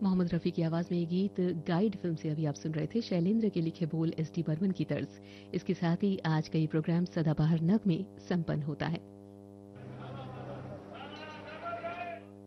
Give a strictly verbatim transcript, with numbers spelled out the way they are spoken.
मोहम्मद रफ़ी की आवाज़ में ये गीत गाइड फिल्म से अभी आप सुन रहे थे। शैलेंद्र के लिखे बोल एस डी बर्मन की तर्ज। इसके साथ ही आज का ये प्रोग्राम सदाबहार नग में संपन्न होता है।